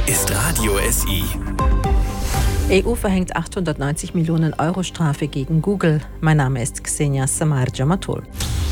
ist Radio SI. EU verhängt 890 Millionen Euro Strafe gegen Google. Mein Name ist Xenia Samar-Jamatul.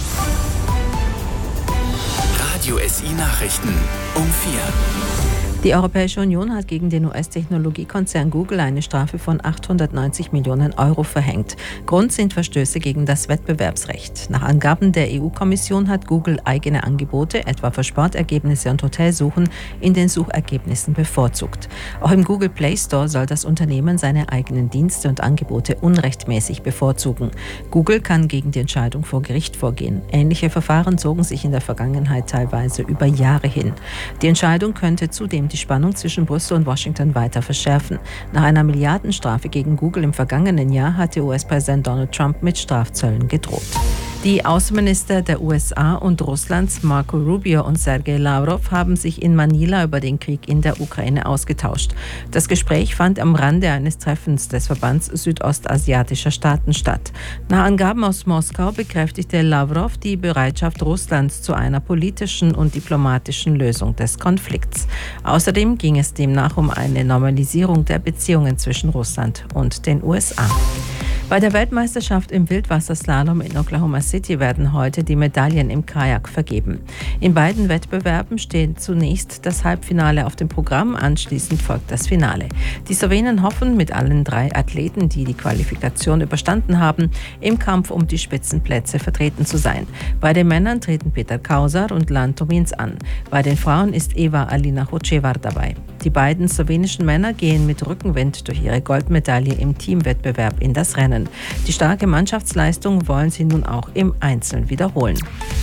Radio SI Nachrichten um 4. Die Europäische Union hat gegen den US-Technologiekonzern Google eine Strafe von 890 Millionen Euro verhängt. Grund sind Verstöße gegen das Wettbewerbsrecht. Nach Angaben der EU-Kommission hat Google eigene Angebote, etwa für Sportergebnisse und Hotelsuchen, in den Suchergebnissen bevorzugt. Auch im Google Play Store soll das Unternehmen seine eigenen Dienste und Angebote unrechtmäßig bevorzugen. Google kann gegen die Entscheidung vor Gericht vorgehen. Ähnliche Verfahren zogen sich in der Vergangenheit teilweise über Jahre hin. Die Entscheidung könnte zudem die Spannung zwischen Brüssel und Washington weiter verschärfen. Nach einer Milliardenstrafe gegen Google im vergangenen Jahr hatte US-Präsident Donald Trump mit Strafzöllen gedroht. Die Außenminister der USA und Russlands, Marco Rubio und Sergei Lavrov, haben sich in Manila über den Krieg in der Ukraine ausgetauscht. Das Gespräch fand am Rande eines Treffens des Verbands südostasiatischer Staaten statt. Nach Angaben aus Moskau bekräftigte Lavrov die Bereitschaft Russlands zu einer politischen und diplomatischen Lösung des Konflikts. Außerdem ging es demnach um eine Normalisierung der Beziehungen zwischen Russland und den USA. Bei der Weltmeisterschaft im Wildwasserslalom in Oklahoma City werden heute die Medaillen im Kajak vergeben. In beiden Wettbewerben steht zunächst das Halbfinale auf dem Programm, anschließend folgt das Finale. Die Slowenen hoffen mit allen 3 Athleten, die die Qualifikation überstanden haben, im Kampf um die Spitzenplätze vertreten zu sein. Bei den Männern treten Petar Kausar und Lan Tomins an. Bei den Frauen ist Eva Alina Hocevar dabei. Die beiden slowenischen Männer gehen mit Rückenwind durch ihre Goldmedaille im Teamwettbewerb in das Rennen. Die starke Mannschaftsleistung wollen sie nun auch im Einzelnen wiederholen.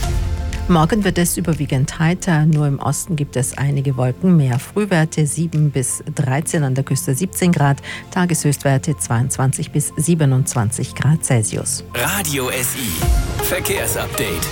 Morgen wird es überwiegend heiter, nur im Osten gibt es einige Wolken mehr. Frühwerte 7 bis 13, an der Küste 17 Grad, Tageshöchstwerte 22 bis 27 Grad Celsius. Radio SI Verkehrsupdate.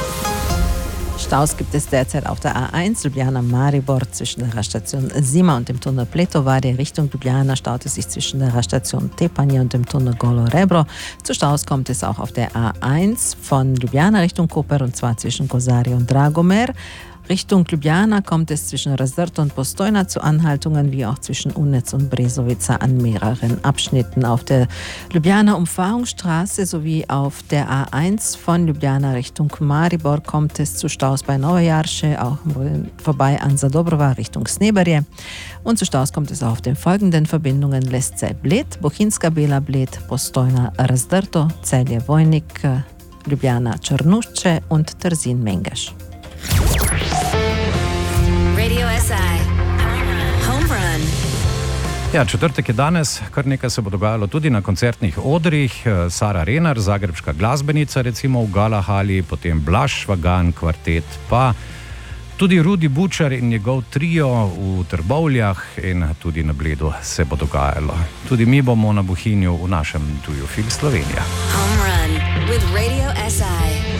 Staus gibt es derzeit auf der A1 Ljubljana-Maribor zwischen der Raststation Zima und dem Tunnel Pletovare. Richtung Ljubljana staut es sich zwischen der Raststation Tepanje und dem Tunnel Golo Rebro. Zu Staus kommt es auch auf der A1 von Ljubljana Richtung Koper, und zwar zwischen Kozari und Dragomer. Richtung Ljubljana kommt es zwischen Razdrto und Postojna zu Anhaltungen, wie auch zwischen Unec und Brezovica an mehreren Abschnitten. Auf der Ljubljana-Umfahrungsstraße sowie auf der A1 von Ljubljana Richtung Maribor kommt es zu Staus bei Nova Jarše, auch vorbei an Zadobrova Richtung Sneberje. Und zu Staus kommt es auch auf den folgenden Verbindungen: Lesce Bled, Bohinska Bela Bled, Postojna Razdrto, Celje Vojnik, Ljubljana Črnušče und Trzin Mengeš. Radio SI Home Run. Ja, četrtek je danes, kar nekaj se bo dogajalo tudi na koncertnih odrih. Sara Renar, zagrebška glasbenica, recimo v Galahali, potem Blaž Švagan, kvartet, pa tudi Rudi Bučar in njegov trio v Trbovljah, in tudi na Bledu se bo dogajalo. Tudi mi bomo na Bohinju v našem tuju Fil Slovenija. Home Run with Radio SI.